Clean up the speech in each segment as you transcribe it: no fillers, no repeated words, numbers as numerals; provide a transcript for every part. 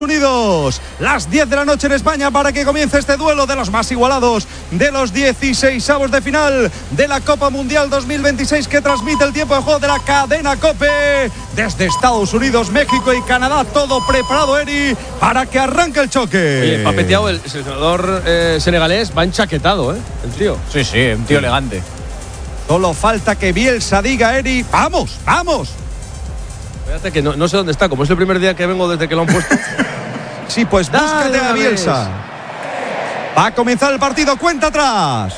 Unidos, las 10 de la noche en España para que comience este duelo de los más igualados de los 16avos de final de la Copa Mundial 2026 que transmite el tiempo de juego de la cadena COPE desde Estados Unidos, México y Canadá. Todo preparado, Eri, para que arranque el choque. Oye, papeteado el seleccionador senegalés, va enchaquetado, el tío. Sí, un tío elegante. Solo falta que Bielsa diga, Eri, ¡vamos, vamos! Fíjate que no sé dónde está, como es el primer día que vengo desde que lo han puesto. Sí, pues búscate a Bielsa. Va a comenzar el partido, cuenta atrás.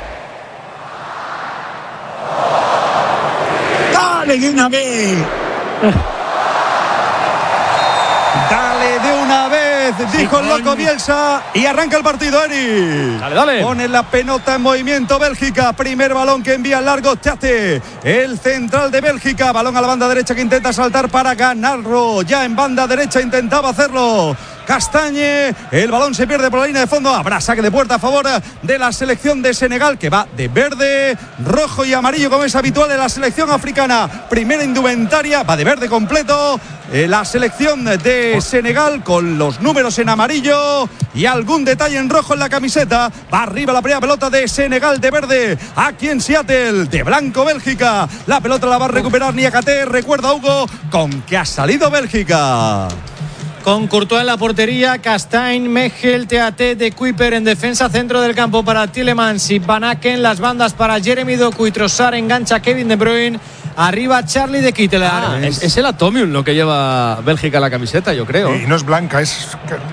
¡Dale de una vez! ¡Dale de una vez! Dijo el loco Bielsa. Y arranca el partido, Eri. Dale. Pone la pelota en movimiento Bélgica. Primer balón que envía largo Tate, el central de Bélgica. Balón a la banda derecha que intenta saltar para ganarlo. Ya en banda derecha intentaba hacerlo Castagne, el balón se pierde por la línea de fondo. Habrá saque de puerta a favor de la selección de Senegal, que va de verde, rojo y amarillo como es habitual en la selección africana. Primera indumentaria, va de verde completo. La selección de Senegal con los números en amarillo y algún detalle en rojo en la camiseta. Va arriba la primera pelota de Senegal de verde, aquí en Seattle, de blanco Bélgica. La pelota la va a recuperar Niakate. Recuerda, Hugo, con que ha salido Bélgica. Con Courtois en la portería, Castagne, Mechel, Tate, De Kuyper en defensa, centro del campo para Tielemans y Van Aken, las bandas para Jeremy Doku y Trossard, engancha Kevin De Bruyne, arriba Charlie de Kitelaar. Es el Atomium lo que lleva Bélgica en la camiseta, yo creo. Y no es blanca, es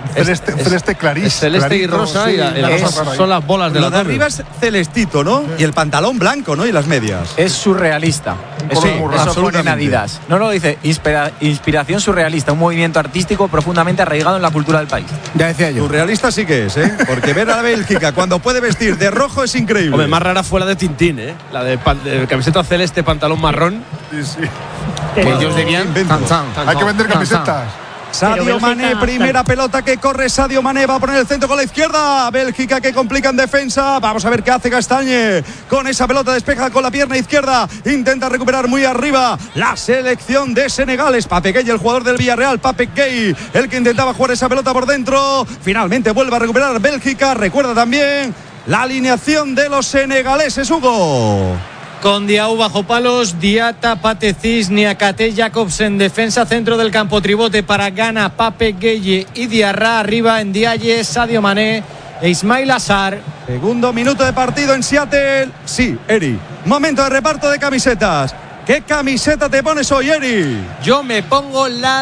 celeste clarísimo. Es celeste y rosa, sí, y la rosa son las bolas de la. Lo de arriba es celestito, ¿no? Sí. Y el pantalón blanco, ¿no? Y las medias. Es surrealista. Eso pone en Adidas. No, dice inspiración surrealista, un movimiento artístico profundamente arraigado en la cultura del país. Ya decía yo. Surrealista sí que es, porque ver a la Bélgica cuando puede vestir de rojo es increíble. Hombre, más rara fue la de Tintín, la de camiseta celeste, pantalón marrón. Sí. Que ellos dirían hay que vender camisetas. Sadio Mané, primera pelota que corre Sadio Mané, va a poner el centro con la izquierda. Bélgica que complica en defensa. Vamos a ver qué hace Castagne con esa pelota, despeja con la pierna izquierda, intenta recuperar muy arriba la selección de Senegal. Es Pape Gueye, el jugador del Villarreal. Pape Gueye, el que intentaba jugar esa pelota por dentro. Finalmente vuelve a recuperar Bélgica. Recuerda también la alineación de los senegaleses, Hugo. Con Diaw bajo palos, Diata, Patecis, Niakate, Jacobs en defensa, centro del campo, tribote para Ghana, Pape Gueye y Diarra, arriba en Diaye, Sadio Mané e Ismail Assar. Segundo minuto de partido en Seattle. Sí, Eri, momento de reparto de camisetas. ¿Qué camiseta te pones hoy, Eri? Yo me pongo la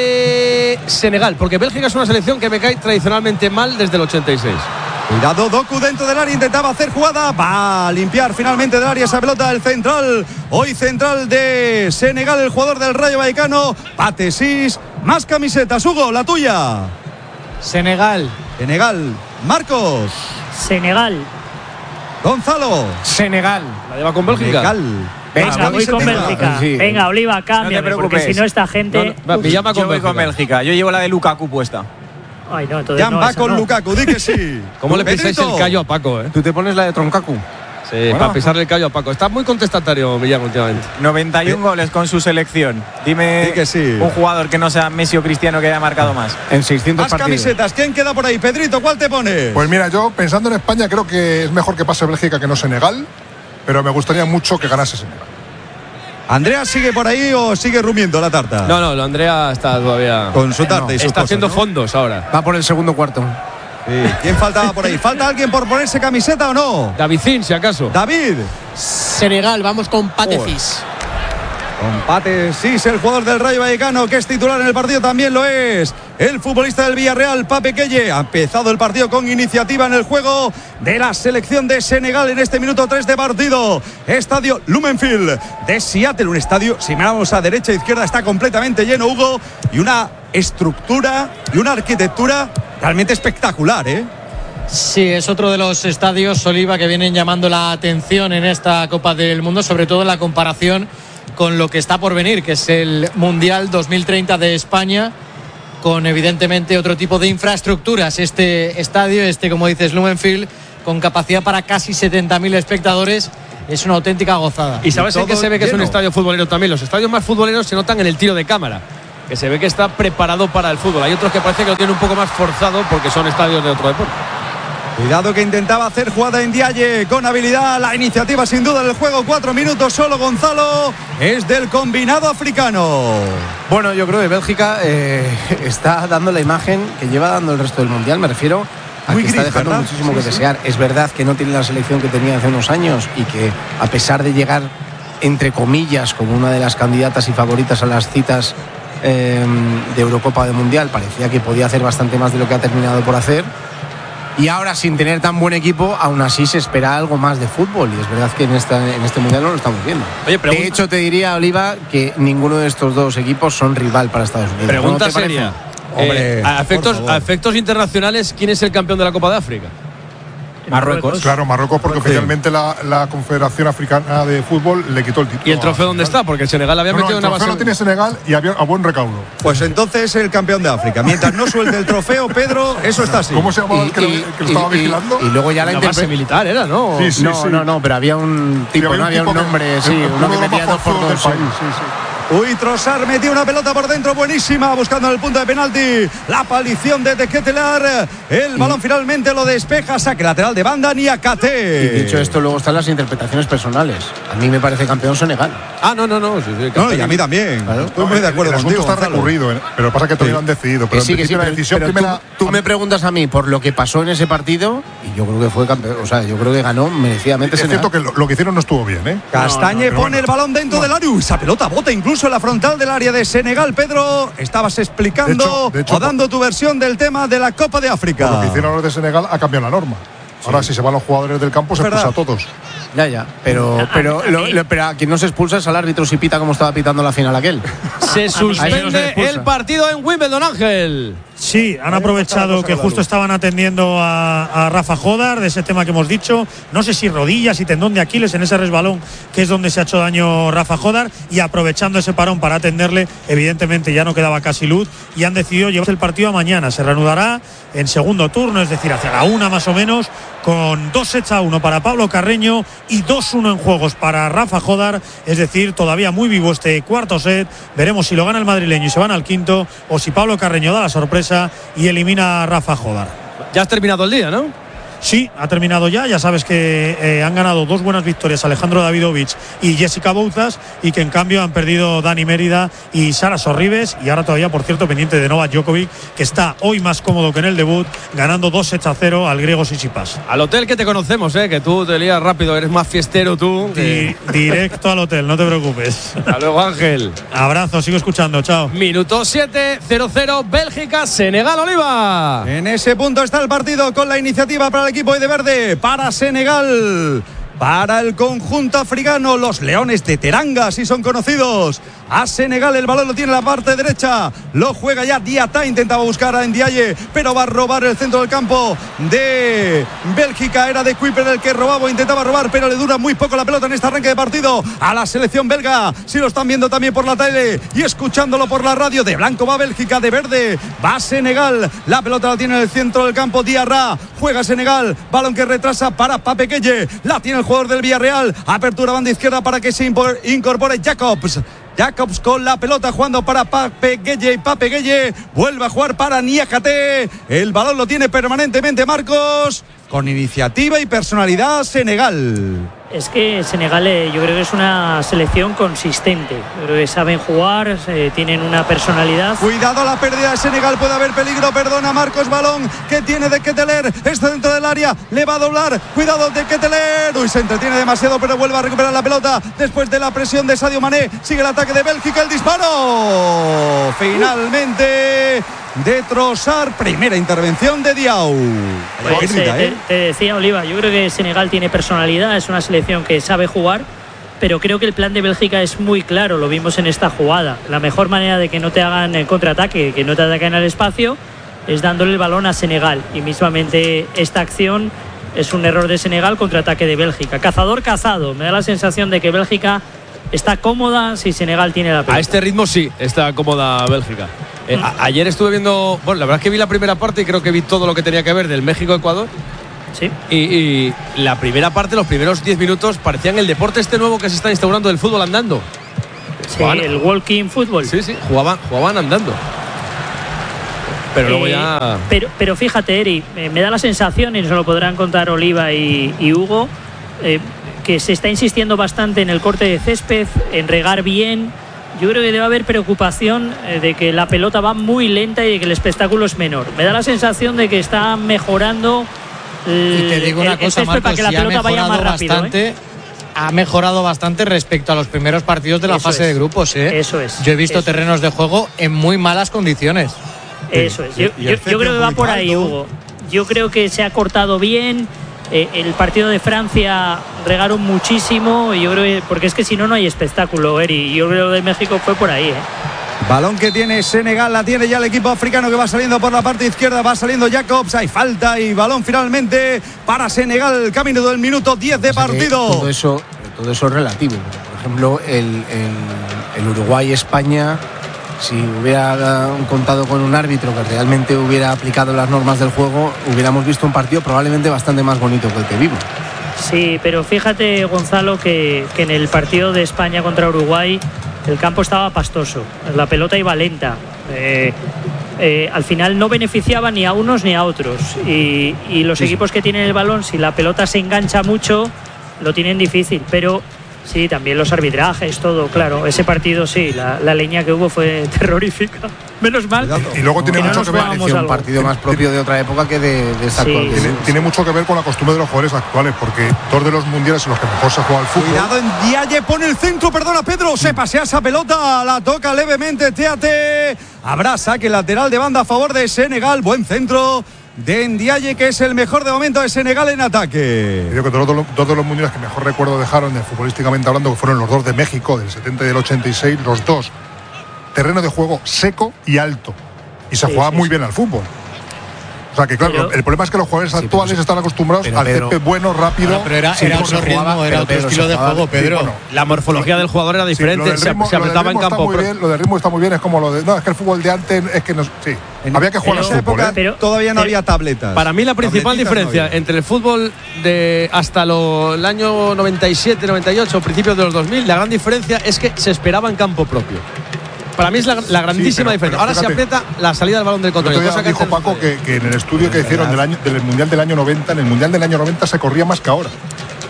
de Senegal, porque Bélgica es una selección que me cae tradicionalmente mal desde el 86. Cuidado, Doku dentro del área, intentaba hacer jugada, va a limpiar finalmente del área esa pelota del central, hoy central de Senegal, el jugador del Rayo Vallecano, Patecis. Más camisetas, Hugo, la tuya. Senegal. Marcos. Senegal. Gonzalo. Senegal. La lleva con Bélgica. Venga, voy con Bélgica. Sí. Venga, Oliva, cámbiame, porque si no esta gente. Me llama con Bélgica. Yo llevo la de Lukaku puesta. Ay, no, entonces Jan va con Lukaku, di que sí. ¿Cómo le pisáis el callo a Paco, Tú te pones la de Troncacu. Sí, bueno, para pisarle el callo a Paco. Está muy contestatario Millán últimamente. 91 goles con su selección. Dime que sí. Un jugador que no sea Messi o Cristiano que haya marcado más. En 600 partidos. Más camisetas. ¿Quién queda por ahí? Pedrito, ¿cuál te pones? Pues mira, yo pensando en España creo que es mejor que pase Bélgica que no Senegal, pero me gustaría mucho que ganase Senegal. ¿Andrea sigue por ahí o sigue rumiendo la tarta? No, Andrea está todavía con su tarta y sus está cosas, haciendo ¿no? fondos ahora. Va por el segundo cuarto. Sí. ¿Quién faltaba por ahí? ¿Falta alguien por ponerse camiseta o no? Davidín, si acaso. David. Senegal, vamos con Patecis. Con Patecis, el jugador del Rayo Vallecano, que es titular en el partido, también lo es el futbolista del Villarreal, Pape Gueye. Ha empezado el partido con iniciativa en el juego de la selección de Senegal en este minuto 3 de partido. Estadio Lumenfield de Seattle, un estadio, si miramos a derecha e izquierda, está completamente lleno, Hugo, y una estructura y una arquitectura realmente espectacular, Sí, es otro de los estadios, Oliva, que vienen llamando la atención en esta Copa del Mundo, sobre todo en la comparación con lo que está por venir, que es el Mundial 2030 de España, con evidentemente otro tipo de infraestructuras. Este estadio, como dices, Lumenfield, con capacidad para casi 70.000 espectadores, es una auténtica gozada. ¿Y sabes en qué se ve que es un estadio futbolero también? Los estadios más futboleros se notan en el tiro de cámara. que se ve que está preparado para el fútbol. Hay otros que parece que lo tienen un poco más forzado porque son estadios de otro deporte. Cuidado que intentaba hacer jugada en Ndiaye con habilidad. La iniciativa sin duda del juego. 4 minutos solo, Gonzalo. Es del combinado africano. Bueno, yo creo que Bélgica está dando la imagen que lleva dando el resto del Mundial. Me refiero a que está dejando muchísimo que desear. Es verdad que no tiene la selección que tenía hace unos años y que a pesar de llegar, entre comillas, como una de las candidatas y favoritas a las citas de Eurocopa de Mundial, parecía que podía hacer bastante más de lo que ha terminado por hacer. Y ahora, sin tener tan buen equipo, aún así se espera algo más de fútbol. Y es verdad que en este Mundial no lo estamos viendo. Oye, de hecho, te diría, Oliva, que ninguno de estos dos equipos son rival para Estados Unidos. Pregunta ¿No te seria. Hombre, a efectos internacionales, ¿quién es el campeón de la Copa de África? Marruecos. Claro, Marruecos, porque oficialmente la Confederación Africana de Fútbol le quitó el título. ¿Y el trofeo dónde está? Porque el Senegal había metido una base. El trofeo lo tiene Senegal y a buen recaudo. Pues entonces el campeón de África. Mientras no suelte el trofeo, Pedro, eso está así. ¿Cómo se llamaba el que lo estaba vigilando? Y luego ya la base militar era, ¿no? Sí, no, pero había un tipo, no había un nombre, uno que metía 2 por 2. Uy, Trossard metió una pelota por dentro buenísima, buscando el punto de penalti. La palición de Ketelar. El balón finalmente lo despeja. Saque lateral de banda, Niakate. Y dicho esto, luego están las interpretaciones personales. A mí me parece campeón Senegal. No. No, y a mí también. Claro. Estoy muy de acuerdo el contigo, asunto está Gonzalo. recurrido, pero pasa que todavía no han decidido. Pero Sí, la decisión pero primera. tú me preguntas a mí por lo que pasó en ese partido y yo creo que fue campeón. O sea, yo creo que ganó merecidamente Es Senegal. cierto que lo que hicieron no estuvo bien, ¿eh? Castañe pone el balón dentro del área. Esa pelota bota incluso en la frontal del área de Senegal. Pedro, estabas explicando de hecho, o dando tu versión del tema de la Copa de África. Lo que hicieron los de Senegal ha cambiado la norma. Ahora, si se van los jugadores del campo, se expulsa a todos. Ya. Pero a quien no se expulsa es al árbitro si pita como estaba pitando la final aquel. Se suspende el partido en Wimbledon, Ángel. Sí, han aprovechado que justo estaban atendiendo a Rafa Jodar de ese tema que hemos dicho. No sé si rodillas y tendón de Aquiles en ese resbalón, que es donde se ha hecho daño Rafa Jodar. Y aprovechando ese parón para atenderle, evidentemente ya no quedaba casi luz. Y han decidido llevarse el partido a mañana. Se reanudará en segundo turno, es decir, hacia la 1 más o menos, con 2-1 para Pablo Carreño y 2-1 en juegos para Rafa Jodar. Es decir, todavía muy vivo este cuarto set. Veremos si lo gana el madrileño y se van al quinto, o si Pablo Carreño da la sorpresa y elimina a Rafa Jodar. Ya has terminado el día, ¿no? Sí, ha terminado ya sabes que han ganado 2 buenas victorias Alejandro Davidovich y Jessica Bouzas, y que en cambio han perdido Dani Mérida y Sara Sorribes, y ahora todavía, por cierto, pendiente de Novak Djokovic, que está hoy más cómodo que en el debut, ganando 2-0 al griego Tsitsipas. Al hotel, que te conocemos, que tú te lías rápido, eres más fiestero tú. Directo al hotel, no te preocupes. Hasta luego, Ángel. Abrazo, sigo escuchando, chao. Minuto 7, 0-0, Bélgica, Senegal, Oliva. En ese punto está el partido, con la iniciativa para el equipo de verde, para Senegal. Para el conjunto africano, los Leones de Teranga, así son conocidos. A Senegal, el balón lo tiene en la parte derecha, lo juega ya Diatta, intentaba buscar a Ndiaye, pero va a robar el centro del campo de Bélgica. Era de Kuiper el que robaba o intentaba robar, pero le dura muy poco la pelota en este arranque de partido a la selección belga. Si lo están viendo también por la tele y escuchándolo por la radio, de blanco va Bélgica, de verde va Senegal. La pelota la tiene en el centro del campo Diarra, juega Senegal, balón que retrasa para Pape Gueye, la tiene el jugador del Villarreal, apertura banda izquierda para que se incorpore Jacobs con la pelota, jugando para Pape Gueye, y Pape Gueye vuelve a jugar para Niakate. El balón lo tiene permanentemente Marcos, con iniciativa y personalidad Senegal. Es que Senegal yo creo que es una selección consistente. Creo que saben jugar, tienen una personalidad. Cuidado, la pérdida de Senegal, puede haber peligro, perdona Marcos, balón que tiene de Keteler, está dentro del área, le va a doblar, cuidado de Keteler, uy, se entretiene demasiado, pero vuelve a recuperar la pelota después de la presión de Sadio Mané, sigue el ataque de Bélgica, el disparo finalmente de Trossard, primera intervención de Diaw. Pues, te decía, Oliva, yo creo que Senegal tiene personalidad, es una selección que sabe jugar, pero creo que el plan de Bélgica es muy claro, lo vimos en esta jugada. La mejor manera de que no te hagan el contraataque, que no te ataquen al espacio, es dándole el balón a Senegal, y mismamente esta acción es un error de Senegal, contraataque de Bélgica. Cazador cazado, me da la sensación de que Bélgica está cómoda si Senegal tiene la pelota. A este ritmo sí, está cómoda Bélgica. Ayer estuve viendo, bueno, la verdad es que vi la primera parte y creo que vi todo lo que tenía que ver del México-Ecuador. Sí. Y la primera parte, los primeros 10 minutos, parecían el deporte este nuevo que se está instaurando del fútbol andando. Sí, el walking fútbol. Sí, jugaban andando. Pero luego ya. Pero fíjate, Eri, me da la sensación, y nos lo podrán contar Oliva y Hugo, que se está insistiendo bastante en el corte de césped, en regar bien. Yo creo que debe haber preocupación de que la pelota va muy lenta y de que el espectáculo es menor. Me da la sensación de que está mejorando y te digo una cosa, Marcos, para que la pelota vaya más rápido. Ha mejorado bastante respecto a los primeros partidos de la fase de grupos. Eso es. Yo he visto terrenos de juego en muy malas condiciones. Eso es. Yo creo que va por ahí, Hugo. Yo creo que se ha cortado bien. El partido de Francia regaron muchísimo. Y yo creo que, porque es que si no, no hay espectáculo, Eri. Yo creo que lo de México fue por ahí, Balón que tiene Senegal, la tiene ya el equipo africano que va saliendo por la parte izquierda, va saliendo Jacobs, hay falta y balón finalmente para Senegal, camino del minuto 10 de partido. Todo eso es relativo. Por ejemplo, el Uruguay-España, si hubiera contado con un árbitro que realmente hubiera aplicado las normas del juego, hubiéramos visto un partido probablemente bastante más bonito que el que vimos. Sí, pero fíjate, Gonzalo, que en el partido de España contra Uruguay el campo estaba pastoso, la pelota iba lenta. Al final no beneficiaba ni a unos ni a otros. Y los equipos que tienen el balón, si la pelota se engancha mucho, lo tienen difícil. Pero sí, también los arbitrajes, todo, claro. Ese partido sí, la leña que hubo fue terrorífica. Menos mal. Y luego tiene mucho que ver. Un partido más propio de otra época que de esta actual. Tiene mucho que ver con la costumbre de los jugadores actuales, porque dos de los mundiales en los que mejor se juega al fútbol. Cuidado en Diaye, pone el centro, perdona Pedro, se pasea esa pelota, la toca levemente Teate. Habrá saque lateral de banda a favor de Senegal, buen centro de Ndiaye, que es el mejor de momento de Senegal en ataque. Creo que dos de los mundiales que mejor recuerdo dejaron, futbolísticamente hablando, que fueron los dos de México, del 70 y del 86, los dos. Terreno de juego seco y alto. Y se jugaba muy bien al fútbol. O sea que claro, el problema es que los jugadores actuales están acostumbrados al césped bueno, rápido. Pero era otro ritmo, era otro estilo de juego, Pedro. La morfología del jugador era diferente, se apretaba en campo. Lo de ritmo está muy bien, es como lo de. No, es que el fútbol de antes es que no. Sí, había que jugar a fútbol. Pero todavía no había tabletas. Para mí la principal diferencia entre el fútbol de hasta el año 97, 98, principios de los 2000, la gran diferencia es que se esperaba en campo propio. Para mí es la grandísima diferencia. Ahora se aprieta la salida del balón del contrario. Cosa que dijo Paco que en el estudio que hicieron del Mundial del año 90, en el Mundial del año 90 se corría más que ahora.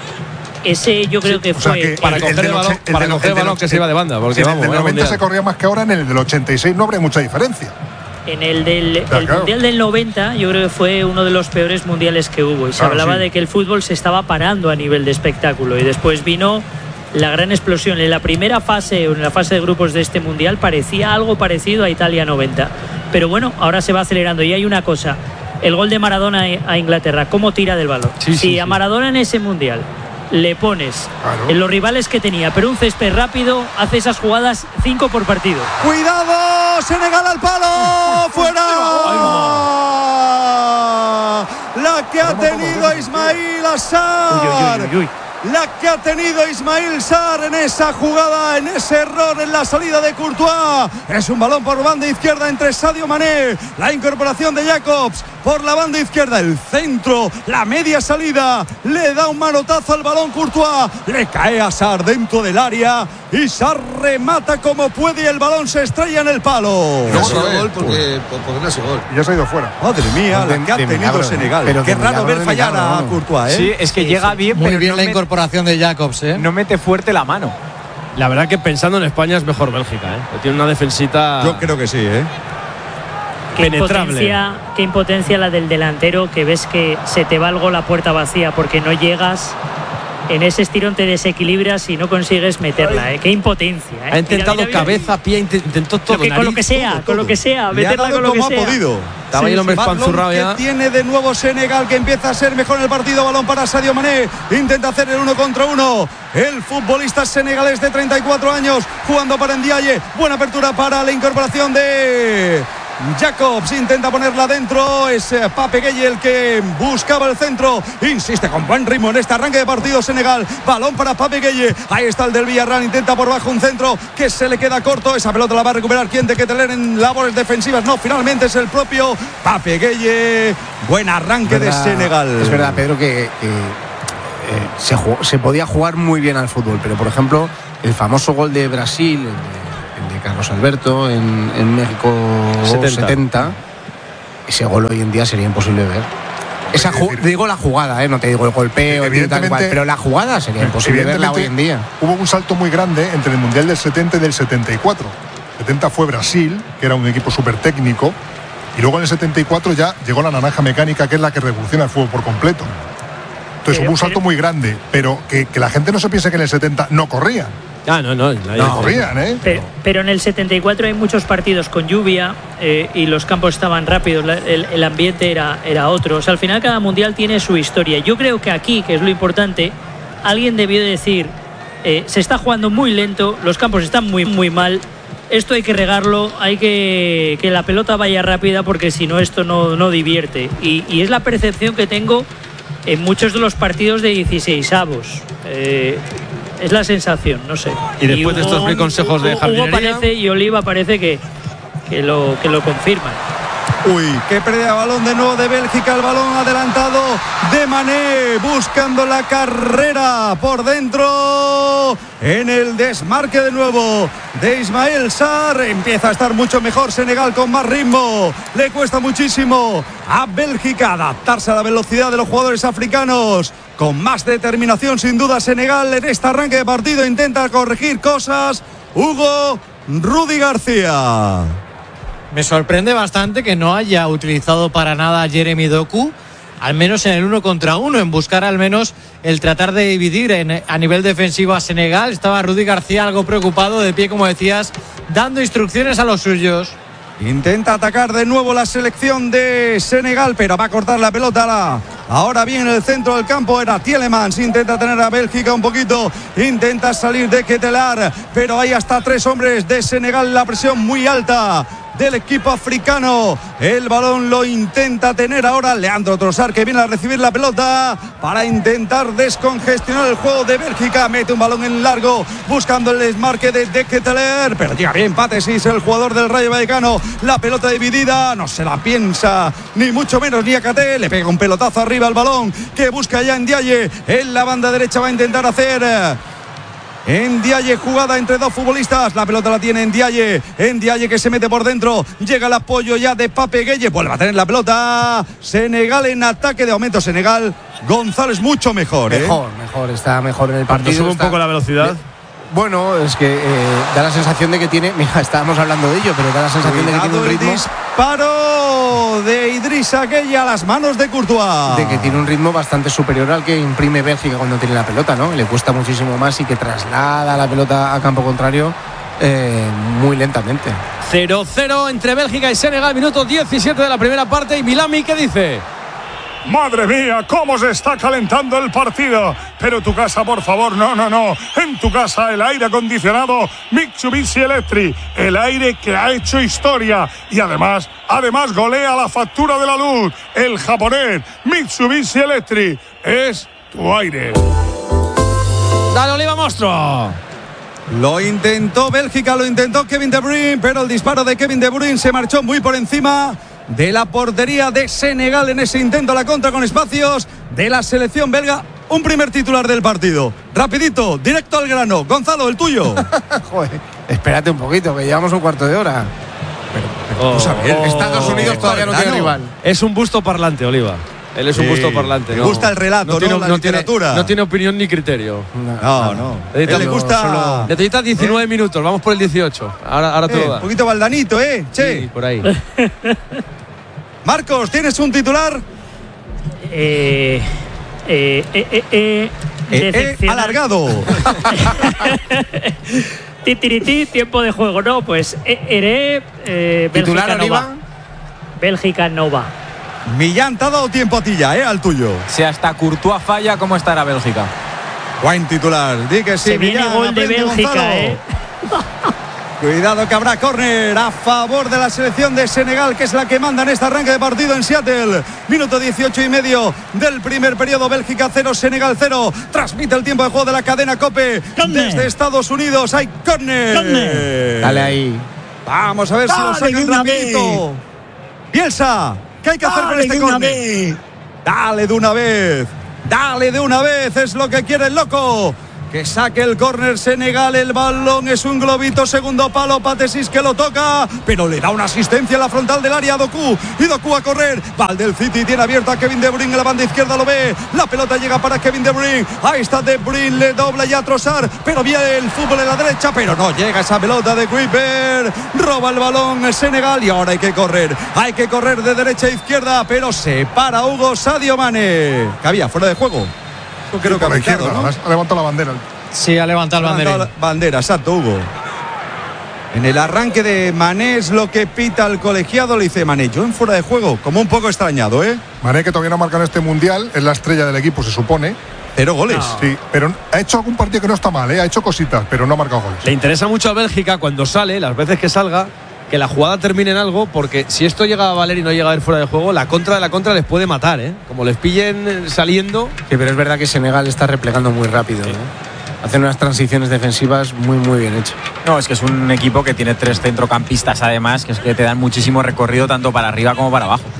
Ese yo creo que fue para coger el balón que se iba de banda. Porque en el del 90 se corría más que ahora, en el del 86 no habría mucha diferencia. En el Mundial del 90 yo creo que fue uno de los peores mundiales que hubo. Y se hablaba de que el fútbol se estaba parando a nivel de espectáculo. Y después vino la gran explosión. En la primera fase, o en la fase de grupos de este mundial, parecía algo parecido a Italia 90. Pero bueno, ahora se va acelerando. Y hay una cosa, el gol de Maradona a Inglaterra, ¿cómo tira del balón? Si a Maradona en ese mundial le pones en los rivales que tenía, pero un césped rápido, hace esas jugadas 5 por partido. ¡Cuidado! Senegal al palo, fuera. La que ha tenido Ismail Assar. La que ha tenido Ismail Sarr en esa jugada, en ese error en la salida de Courtois. Es un balón por banda izquierda entre Sadio Mané. La incorporación de Jacobs por la banda izquierda. El centro, la media salida. Le da un manotazo al balón Courtois. Le cae a Sarr dentro del área. Y Sarr remata como puede y el balón se estrella en el palo. No ha sido gol porque no ha sido gol. Y ya se ha ido fuera. Madre mía, la que ha tenido Senegal. Pero qué raro ver fallar a Courtois, Sí, es que llega bien, muy pero bien la incorporación de Jacobs, no mete fuerte la mano. La verdad que pensando en España es mejor Bélgica, Tiene una defensita. Yo creo que sí, penetrable. Qué impotencia la del delantero, que ves que se te va el gol a puerta vacía porque no llegas. En ese estirón te desequilibras y no consigues meterla, Qué impotencia, Ha intentado cabeza, pie, intentó todo. Con lo que sea, meterla con lo que sea. Ha podido. Estaba ahí el hombre espanzurrado ya. Tiene de nuevo Senegal, que empieza a ser mejor en el partido. Balón para Sadio Mané. Intenta hacer el 1 contra 1. El futbolista senegalés de 34 años jugando para Ndiaye. Buena apertura para la incorporación de Jacobs, intenta ponerla dentro. Es Pape Gueye el que buscaba el centro. Insiste con buen ritmo en este arranque de partido Senegal. Balón para Pape Gueye. Ahí está el del Villarreal. Intenta por bajo un centro que se le queda corto. Esa pelota la va a recuperar quien de que tener en labores defensivas. No, finalmente es el propio Pape Gueye. Buen arranque de Senegal. Es verdad, Pedro, que se podía jugar muy bien al fútbol, pero por ejemplo, el famoso gol de Brasil, el de Carlos Alberto en México 70, ese gol hoy en día sería imposible de ver. Digo la jugada, no te digo el golpeo, pero la jugada sería imposible verla hoy en día. Hubo un salto muy grande entre el Mundial del 70 y del 74. 70 fue Brasil, que era un equipo súper técnico, y luego en el 74 ya llegó la naranja mecánica, que es la que revoluciona el fútbol por completo. Entonces hubo un salto muy grande, pero que la gente no se piense que en el 70 no corrían. No corrían, Pero en el 74 hay muchos partidos con lluvia y los campos estaban rápidos, el ambiente era otro. O sea, al final cada mundial tiene su historia. Yo creo que aquí, que es lo importante, alguien debió decir, se está jugando muy lento, los campos están muy, muy mal, esto hay que regarlo, hay que la pelota vaya rápida porque si no esto no divierte. Y es la percepción que tengo en muchos de los partidos de 16avos. Es la sensación, no sé. Y después de estos 1000 consejos de jardinería, Hugo parece y Oliva parece que lo confirman. Uy, qué pérdida de balón de nuevo de Bélgica, el balón adelantado de Mané, buscando la carrera por dentro, en el desmarque de nuevo de Ismael Sarr. Empieza a estar mucho mejor Senegal con más ritmo, le cuesta muchísimo a Bélgica adaptarse a la velocidad de los jugadores africanos. Con más determinación sin duda Senegal en este arranque de partido intenta corregir cosas. Hugo Rudy García. Me sorprende bastante que no haya utilizado para nada a Jeremy Doku, al menos en el 1 contra 1, en buscar al menos el tratar de dividir a nivel defensivo a Senegal. Estaba Rudy García algo preocupado, de pie, como decías, dando instrucciones a los suyos. Intenta atacar de nuevo la selección de Senegal, pero va a cortar la pelota. Ahora bien, en el centro del campo era Tielemans. Intenta tener a Bélgica un poquito. Intenta salir de Ketelar, pero hay hasta 3 hombres de Senegal. La presión muy alta del equipo africano. El balón lo intenta tener ahora Leandro Trossard, que viene a recibir la pelota para intentar descongestionar el juego de Bélgica. Mete un balón en largo buscando el desmarque de Keteler, pero llega bien Patesis, el jugador del Rayo Vallecano. La pelota dividida, no se la piensa ni mucho menos ni Niakhaté. Le pega un pelotazo arriba al balón que busca ya Ndiaye. En la banda derecha va a intentar hacer Ndiaye, jugada entre 2 futbolistas. La pelota la tiene Ndiaye que se mete por dentro. Llega el apoyo ya de Pape Gueye. Vuelve a tener la pelota Senegal en ataque. De momento Senegal, González mucho mejor. Mejor, está mejor en el partido. Sube un poco la velocidad. Bueno, es que da la sensación de que tiene, mira, estábamos hablando de ello, pero da la sensación de que tiene un ritmo. El disparo de Idrissa Gueye a las manos de Courtois. De que tiene un ritmo bastante superior al que imprime Bélgica cuando tiene la pelota, ¿no? Le cuesta muchísimo más y que traslada la pelota a campo contrario muy lentamente. 0-0 entre Bélgica y Senegal, minuto 17 de la primera parte. Y Milami, ¿qué dice? Madre mía, cómo se está calentando el partido. Pero tu casa, por favor, no. En tu casa el aire acondicionado Mitsubishi Electric, el aire que ha hecho historia y además golea la factura de la luz. El japonés Mitsubishi Electric es tu aire. Dale, Oliva, monstruo. Lo intentó Bélgica, lo intentó Kevin De Bruyne, pero el disparo de Kevin De Bruyne se marchó muy por encima de la portería de Senegal en ese intento a la contra con espacios de la selección belga. Un primer titular del partido. Rapidito, directo al grano. Gonzalo, el tuyo. Joder, espérate un poquito, que llevamos un cuarto de hora. Pero vamos a ver, Estados Unidos todavía no tiene rival. Es un busto parlante, Oliva. Él es un busto parlante. Le gusta el relato, la literatura. No tiene opinión ni criterio. No. Le gusta. Necesita 19 minutos, vamos por el 18. Ahora te lo da. Un poquito baldanito, Che. Sí, por ahí. Marcos, ¿tienes un titular? Alargado. Titiriti, tiempo de juego. No, pues ¿titular, Bélgica Bélgica no va. Millán, te ha dado tiempo a ti ya, al tuyo. Si hasta Courtois falla, ¿cómo estará Bélgica? Buen titular. Di que sí, se viene Millán, gol de Bélgica, Cuidado que habrá córner a favor de la selección de Senegal, que es la que manda en este arranque de partido en Seattle. Minuto 18 y medio del primer periodo. Bélgica 0, Senegal 0. Transmite el tiempo de juego de la cadena COPE desde Estados Unidos. Hay córner. Dale ahí. Vamos a ver si lo sacan rapidito. Bielsa, ¿qué hay que hacer con este córner? Dale de una vez. Dale de una vez, es lo que quiere el loco. Que saque el córner Senegal, el balón es un globito, segundo palo, Patesis que lo toca, pero le da una asistencia en la frontal del área a Doku, y Doku a correr, va al del City, tiene abierto a Kevin De Bruyne en la banda izquierda, lo ve, la pelota llega para Kevin De Bruyne, ahí está De Bruyne, le dobla ya a Trossard, pero viene el fútbol en la derecha, pero no llega esa pelota de Kuiper, roba el balón Senegal y ahora hay que correr de derecha a izquierda, pero se para Hugo Sadio Mané, que había fuera de juego. Creo que a la izquierda, ¿no? Ha levantado la bandera. Sí, ha levantado la bandera, exacto, Hugo. En el arranque de Mané es lo que pita el colegiado, le dice Mané, yo en fuera de juego, como un poco extrañado, ¿eh? Mané, que todavía no marca en este mundial, es la estrella del equipo, se supone. 0 goles. No. Sí, pero ha hecho algún partido que no está mal, ¿eh? Ha hecho cositas, pero no ha marcado goles. Le interesa mucho a Bélgica cuando sale, las veces que salga, que la jugada termine en algo, porque si esto llega a valer y no llega a ir fuera de juego, la contra de la contra les puede matar, ¿eh? Como les pillen saliendo. Sí, pero es verdad que Senegal está replegando muy rápido, ¿no? Hacen unas transiciones defensivas muy bien hechas. No, es que es un equipo que tiene 3 centrocampistas además, que es que te dan muchísimo recorrido tanto para arriba como para abajo.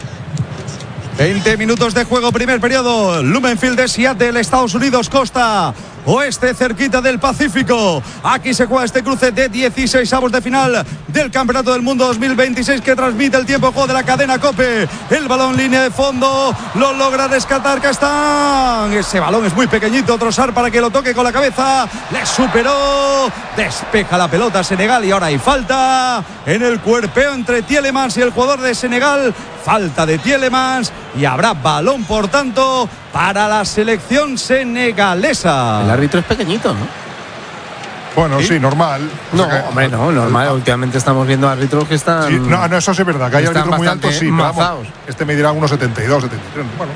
20 minutos de juego, primer periodo. Lumenfield de Seattle, Estados Unidos, costa oeste, cerquita del Pacífico. Aquí se juega este cruce de 16avos de final del Campeonato del Mundo 2026 que transmite el tiempo de juego de la cadena COPE. El balón, línea de fondo, lo logra rescatar Castán. Ese balón es muy pequeñito, Trossard para que lo toque con la cabeza. Le superó, despeja la pelota Senegal y ahora hay falta en el cuerpeo entre Tielemans y el jugador de Senegal. Falta de Tielemans y habrá balón, por tanto, para la selección senegalesa. El árbitro es pequeñito, ¿no? Bueno, sí, normal. No, hombre, no, normal. Últimamente estamos viendo árbitros que están. Sí, no, eso sí es verdad, que hay árbitros muy altos, sí. Vamos, este me dirá unos 72, 73. Bueno.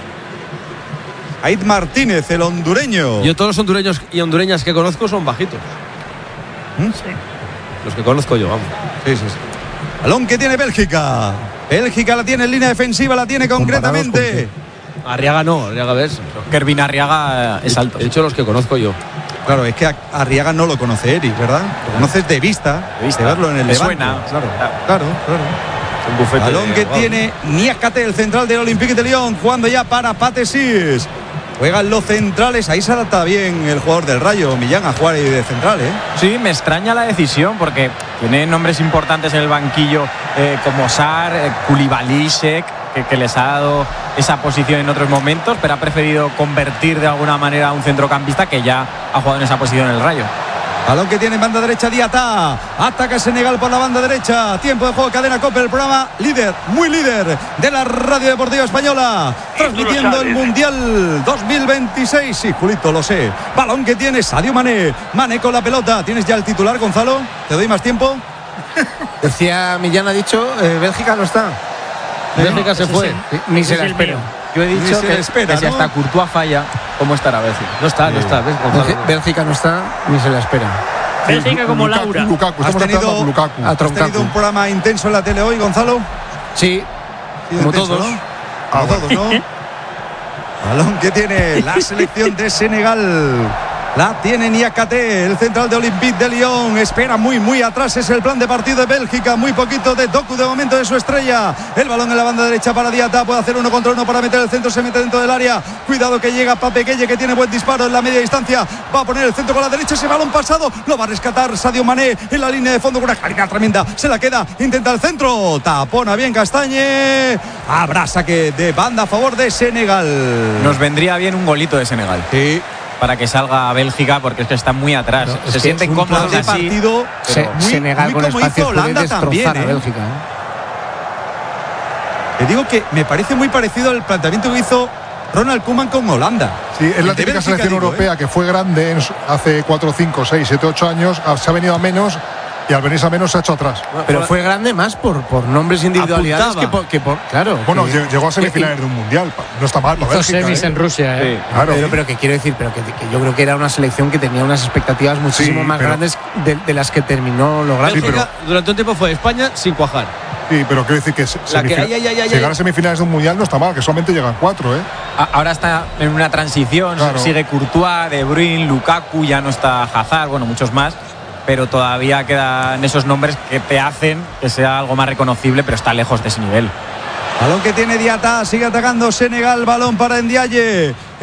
Aid Martínez, el hondureño. Yo todos los hondureños y hondureñas que conozco son bajitos. Sí. Los que conozco yo, vamos. Sí. Balón que tiene Bélgica. Bélgica la tiene en línea defensiva, la tiene concretamente. Arriaga no, Arriaga ves. Kervin Arriaga es alto. He dicho los que conozco yo. Claro, es que Arriaga no lo conoce Eric, ¿verdad? Lo conoces de vista, de verlo en el Levante. Suena. Claro. Un bufete. Balón que tiene Niakate, el central del Olympique de Lyon, jugando ya para Patesis. Juegan los centrales, ahí se adapta bien el jugador del Rayo, Millán, a jugar ahí de central, ¿eh? Sí, me extraña la decisión porque tiene nombres importantes en el banquillo como Sar, Koulibaly, Šek, que les ha dado esa posición en otros momentos, pero ha preferido convertir de alguna manera a un centrocampista que ya ha jugado en esa posición en el Rayo. Balón que tiene en banda derecha Diatá. Ataca Senegal por la banda derecha. Tiempo de juego, cadena COPE, el programa líder, muy líder de la Radio Deportiva Española. Transmitiendo el Mundial 2026. Sí, Julito, lo sé. Balón que tiene Sadio Mané. Mané con la pelota. ¿Tienes ya el titular, Gonzalo? ¿Te doy más tiempo? Decía Millán, ha dicho, Bélgica no está. Bélgica se fue. Sí, ni se la espera. Yo he dicho que si hasta Courtois falla, ¿cómo estará Bélgica? No está. Bélgica no está, ni se la espera. Bélgica como Laura. Lukaku. ¿Has tenido un programa intenso en la tele hoy, Gonzalo? Sí, como intenso, todos. ¿no? Como todos, ¿no? Balón que tiene la selección de Senegal. La tiene Niakate, el central de Olympique de Lyon. Espera muy atrás. Es el plan de partido de Bélgica. Muy poquito de Doku de momento de su estrella. El balón en la banda derecha para Diatá. Puede hacer 1 contra 1 para meter el centro. Se mete dentro del área. Cuidado que llega Pape Gueye, que tiene buen disparo en la media distancia. Va a poner el centro con la derecha. Ese balón pasado lo va a rescatar Sadio Mané en la línea de fondo con una carga tremenda. Se la queda. Intenta el centro. Tapona bien Castañe. Habrá saque de banda a favor de Senegal. Nos vendría bien un golito de Senegal. Sí. Para que salga a Bélgica, porque es que está muy atrás. No, se sienten cómodos de así. Partido, Senegal con espacios puede destrozar a Bélgica. Te digo que me parece muy parecido al planteamiento que hizo Ronald Koeman con Holanda. Sí, es la típica selección europea que fue grande hace 4, 5, 6, 7, 8 años. Se ha venido a menos. Y al venirse a menos se ha hecho atrás. Pero fue grande más por nombres individualidades que por claro. Bueno, llegó a semifinales de un mundial. No está mal para Bélgica. Semis en Rusia. Sí, claro. Pero que quiero decir, que yo creo que era una selección que tenía unas expectativas muchísimo más grandes de las que terminó logrando. Bélgica, durante un tiempo fue España sin cuajar. Sí, pero quiero decir que llegar a semifinales de un mundial no está mal, que solamente llegan 4, ¿eh? Ahora está en una transición, sigue Courtois, De Bruyne, Lukaku, ya no está Hazard, bueno, muchos más. Pero todavía quedan esos nombres que te hacen que sea algo más reconocible, pero está lejos de ese nivel. Balón que tiene Diatá, sigue atacando Senegal, balón para Ndiaye.